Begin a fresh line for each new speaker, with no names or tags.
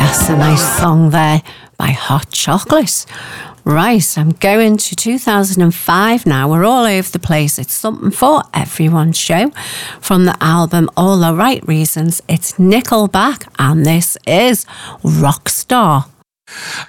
That's a nice song there by Hot Chocolate. Right, I'm going to 2005 now. We're all over the place. It's something for everyone's show. From the album All the Right Reasons, it's Nickelback, and this is Rockstar.